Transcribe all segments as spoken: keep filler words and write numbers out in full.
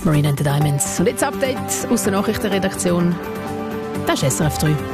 Marine and the Diamonds. Und jetzt Update aus der Nachrichtenredaktion. Das ist S R F drei.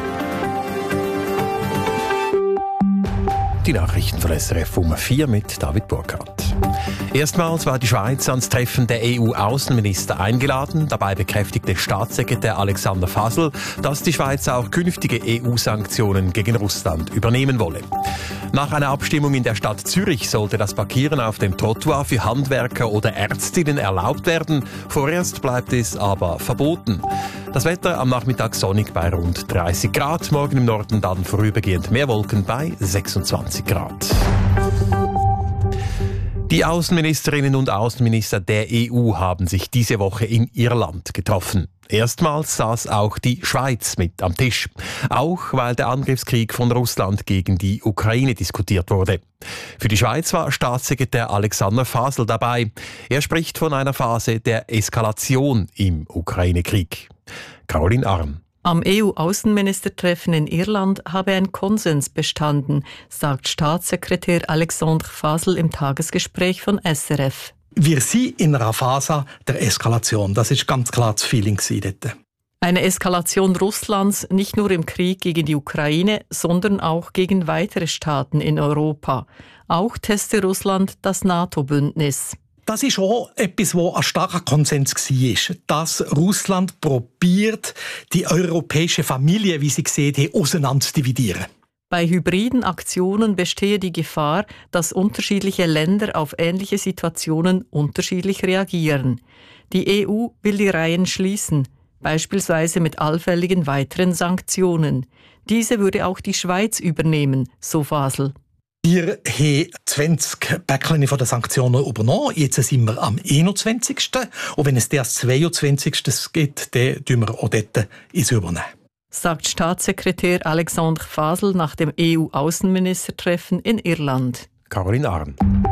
Die Nachrichten von S R F um vier mit David Burkhardt. Erstmals war die Schweiz ans Treffen der E U-Außenminister eingeladen. Dabei bekräftigte Staatssekretär Alexander Fasel, dass die Schweiz auch künftige E U-Sanktionen gegen Russland übernehmen wolle. Nach einer Abstimmung in der Stadt Zürich sollte das Parkieren auf dem Trottoir für Handwerker oder Ärztinnen erlaubt werden. Vorerst bleibt es aber verboten. Das Wetter am Nachmittag sonnig bei rund dreißig Grad. Morgen im Norden dann vorübergehend mehr Wolken bei sechsundzwanzig Grad. Die Außenministerinnen und Außenminister der E U haben sich diese Woche in Irland getroffen. Erstmals saß auch die Schweiz mit am Tisch. Auch weil der Angriffskrieg von Russland gegen die Ukraine diskutiert wurde. Für die Schweiz war Staatssekretär Alexander Fasel dabei. Er spricht von einer Phase der Eskalation im Ukraine-Krieg. Caroline Arn. Am E U-Außenministertreffen in Irland habe ein Konsens bestanden, sagt Staatssekretär Alexander Fasel im Tagesgespräch von S R F. Wir sind in einer Phase der Eskalation. Das ist ganz klar das Feeling dort. Eine Eskalation Russlands nicht nur im Krieg gegen die Ukraine, sondern auch gegen weitere Staaten in Europa. Auch teste Russland das NATO-Bündnis. Das ist auch etwas, wo ein starker Konsens war, dass Russland probiert, die europäische Familie, wie sie sieht, auseinander zu dividieren. Bei hybriden Aktionen bestehe die Gefahr, dass unterschiedliche Länder auf ähnliche Situationen unterschiedlich reagieren. Die E U will die Reihen schließen, beispielsweise mit allfälligen weiteren Sanktionen. Diese würde auch die Schweiz übernehmen, so Fasel. Wir haben zwanzig Päckchen von den Sanktionen übernommen. Jetzt sind wir am einundzwanzigsten Und wenn es das zweiundzwanzigsten gibt, dann tun wir auch dort ins Übernehmen. Sagt Staatssekretär Alexander Fasel nach dem E U-Außenministertreffen in Irland. Caroline Arn.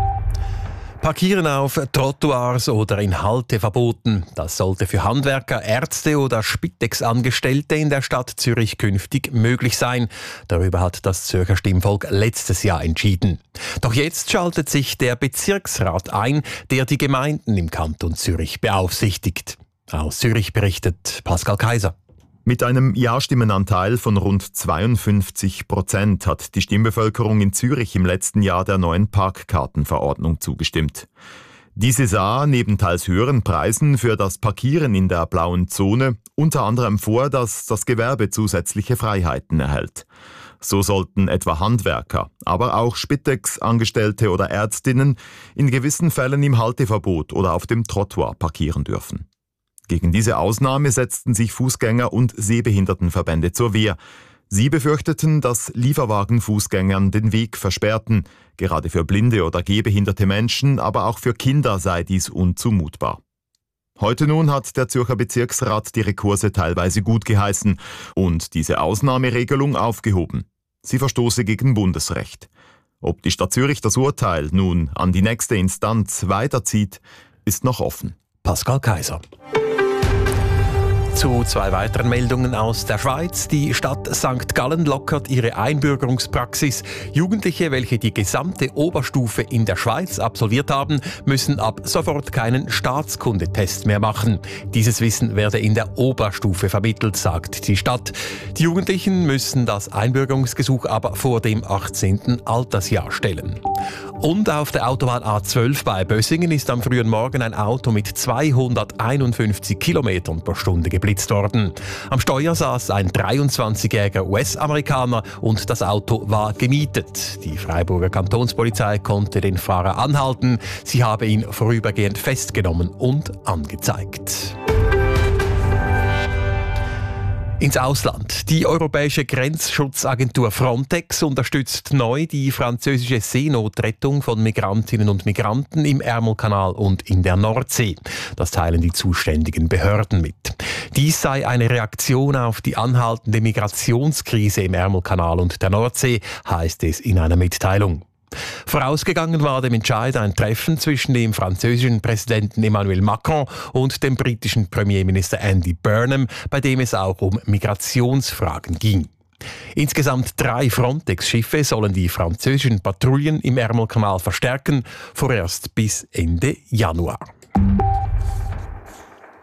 Parkieren auf Trottoirs oder in Halte verboten. Das sollte für Handwerker, Ärzte oder Spitex-Angestellte in der Stadt Zürich künftig möglich sein. Darüber hat das Zürcher Stimmvolk letztes Jahr entschieden. Doch jetzt schaltet sich der Bezirksrat ein, der die Gemeinden im Kanton Zürich beaufsichtigt. Aus Zürich berichtet Pascal Kaiser. Mit einem Ja-Stimmenanteil von rund zweiundfünfzig Prozent hat die Stimmbevölkerung in Zürich im letzten Jahr der neuen Parkkartenverordnung zugestimmt. Diese sah neben teils höheren Preisen für das Parkieren in der blauen Zone unter anderem vor, dass das Gewerbe zusätzliche Freiheiten erhält. So sollten etwa Handwerker, aber auch Spitex-Angestellte oder Ärztinnen in gewissen Fällen im Halteverbot oder auf dem Trottoir parkieren dürfen. Gegen diese Ausnahme setzten sich Fußgänger- und Sehbehindertenverbände zur Wehr. Sie befürchteten, dass Lieferwagen Fußgängern den Weg versperrten. Gerade für blinde oder gehbehinderte Menschen, aber auch für Kinder sei dies unzumutbar. Heute nun hat der Zürcher Bezirksrat die Rekurse teilweise gut geheißen und diese Ausnahmeregelung aufgehoben. Sie verstoße gegen Bundesrecht. Ob die Stadt Zürich das Urteil nun an die nächste Instanz weiterzieht, ist noch offen. Pascal Kaiser. Zu zwei weiteren Meldungen aus der Schweiz. Die Stadt Sankt Gallen lockert ihre Einbürgerungspraxis. Jugendliche, welche die gesamte Oberstufe in der Schweiz absolviert haben, müssen ab sofort keinen Staatskundetest mehr machen. Dieses Wissen werde in der Oberstufe vermittelt, sagt die Stadt. Die Jugendlichen müssen das Einbürgerungsgesuch aber vor dem achtzehnten Altersjahr stellen. Und auf der Autobahn A zwölf bei Bösingen ist am frühen Morgen ein Auto mit zweihunderteinundfünfzig Kilometern pro Stunde geblitzt worden. Am Steuer saß ein dreiundzwanzigjähriger U S-Amerikaner und das Auto war gemietet. Die Freiburger Kantonspolizei konnte den Fahrer anhalten. Sie habe ihn vorübergehend festgenommen und angezeigt. Ins Ausland. Die europäische Grenzschutzagentur Frontex unterstützt neu die französische Seenotrettung von Migrantinnen und Migranten im Ärmelkanal und in der Nordsee. Das teilen die zuständigen Behörden mit. Dies sei eine Reaktion auf die anhaltende Migrationskrise im Ärmelkanal und der Nordsee, heißt es in einer Mitteilung. Vorausgegangen war dem Entscheid ein Treffen zwischen dem französischen Präsidenten Emmanuel Macron und dem britischen Premierminister Andy Burnham, bei dem es auch um Migrationsfragen ging. Insgesamt drei Frontex-Schiffe sollen die französischen Patrouillen im Ärmelkanal verstärken, vorerst bis Ende Januar.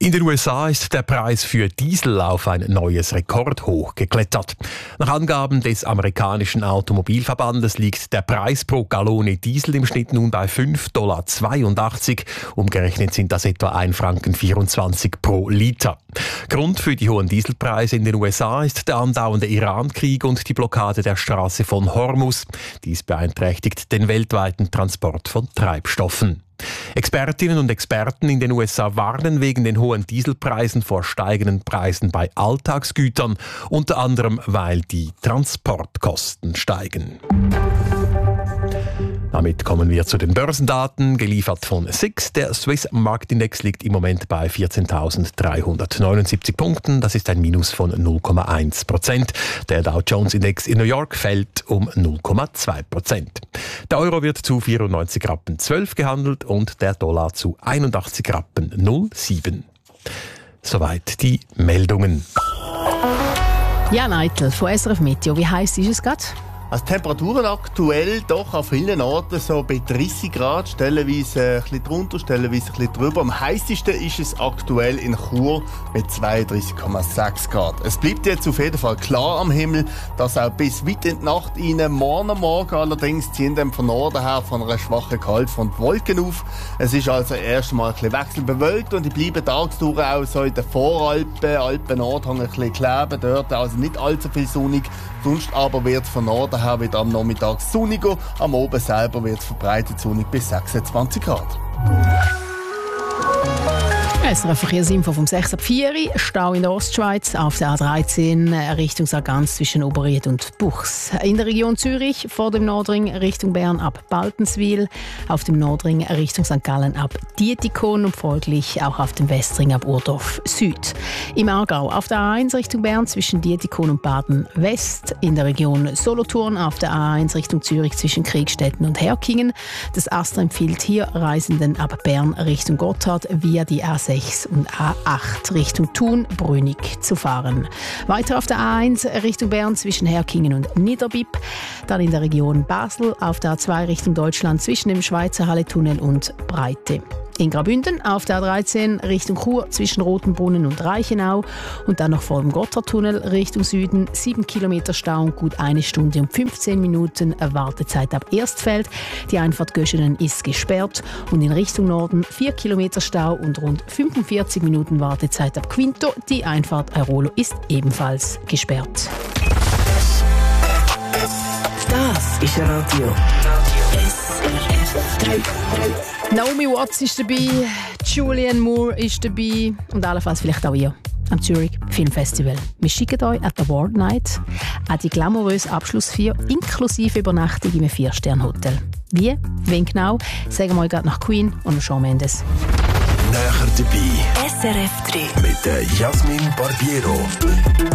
In den U S A ist der Preis für Diesel auf ein neues Rekordhoch geklettert. Nach Angaben des amerikanischen Automobilverbandes liegt der Preis pro Gallone Diesel im Schnitt nun bei fünf Komma zweiundachtzig Dollar. Umgerechnet sind das etwa ein Franken vierundzwanzig pro Liter. Grund für die hohen Dieselpreise in den U S A ist der andauernde Iran-Krieg und die Blockade der Straße von Hormuz. Dies beeinträchtigt den weltweiten Transport von Treibstoffen. Expertinnen und Experten in den U S A warnen wegen den hohen Dieselpreisen vor steigenden Preisen bei Alltagsgütern, unter anderem weil die Transportkosten steigen. Damit kommen wir zu den Börsendaten, geliefert von S I X. Der Swiss Marktindex liegt im Moment bei vierzehntausenddreihundertneunundsiebzig Punkten. Das ist ein Minus von null Komma eins Prozent. Der Dow Jones Index in New York fällt um null Komma zwei Prozent. Der Euro wird zu vierundneunzig Rappen zwölf gehandelt und der Dollar zu einundachtzig Rappen null Komma sieben. Soweit die Meldungen. Jan Eitel von S R F Meteo. Wie heiß ist es gerade? Also die Temperaturen aktuell doch an vielen Orten so bei dreißig Grad, stellenweise ein bisschen drunter, stellenweise ein bisschen drüber. Am heißesten ist es aktuell in Chur mit zweiunddreißig Komma sechs Grad. Es bleibt jetzt auf jeden Fall klar am Himmel, dass auch bis weit in die Nacht rein. Morgen Morgen allerdings ziehen dann von Norden her von einer schwachen Kaltfront Wolken auf. Es ist also erst einmal ein bisschen wechselbewölkt und die bleiben tagsdurch auch so in den Voralpen, Alpen-Nordhang ein bisschen kleben. Dort also nicht allzu viel sonnig. Sonst aber wird von Norden her wieder am Nachmittag sonniger. Am Oben selber wird es verbreitet sonnig bis sechsundzwanzig Grad. S R F Verkehrsinfo vom sechs ab vier. Stau in der Ostschweiz auf der A dreizehn Richtung Sargans zwischen Oberried und Buchs. In der Region Zürich vor dem Nordring Richtung Bern ab Baltenswil. Auf dem Nordring Richtung Sankt Gallen ab Dietikon und folglich auch auf dem Westring ab Urdorf Süd. Im Aargau auf der A eins Richtung Bern zwischen Dietikon und Baden West. In der Region Solothurn auf der A eins Richtung Zürich zwischen Kriegstetten und Herkingen. Das Astra empfiehlt hier Reisenden ab Bern Richtung Gotthard via die A sechs und A acht Richtung Thun, Brünig zu fahren. Weiter auf der A eins Richtung Bern zwischen Herkingen und Niederbipp. Dann in der Region Basel auf der A zwei Richtung Deutschland zwischen dem Schweizer Halletunnel und Breite. In Graubünden auf der A dreizehn Richtung Chur zwischen Rotenbrunnen und Reichenau und dann noch vor dem Gotthardtunnel Richtung Süden sieben Kilometer Stau und gut eine Stunde und fünfzehn Minuten Wartezeit ab Erstfeld. Die Einfahrt Göschenen ist gesperrt und in Richtung Norden vier Kilometer Stau und rund fünfundvierzig Minuten Wartezeit ab Quinto. Die Einfahrt Airolo ist ebenfalls gesperrt. Das ist Radio. S R F drei. Naomi Watts ist dabei, Julianne Moore ist dabei und allenfalls vielleicht auch ihr am Zurich Film Festival. Wir schicken euch an die Award Night an die glamouröse Abschlussfeier inklusive Übernachtung in einem Vier-Sterne-Hotel. Wie? Wen genau? Sagen wir euch gerade nach Queen und Shawn Mendes. Näher dabei. S R F drei. Mit der Jasmin Barbiero.